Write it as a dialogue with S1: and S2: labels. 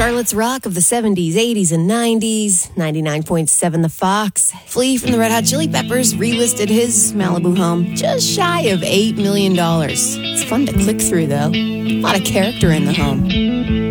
S1: Charlotte's Rock of the 70s, 80s, and 90s. 99.7 The Fox. Flea from the Red Hot Chili Peppers relisted his Malibu home just shy of $8 million. It's fun to click through, though. A lot of character in the home.